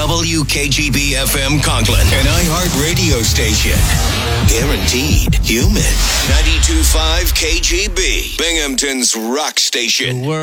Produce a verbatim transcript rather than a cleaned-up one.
W K G B F M Conklin, an iHeart radio station. Guaranteed human. ninety-two point five K G B, Binghamton's rock station.